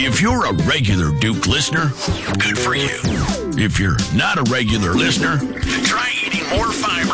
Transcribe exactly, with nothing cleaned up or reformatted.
If you're a regular Duke listener, good for you. If you're not a regular listener, try eating more fiber.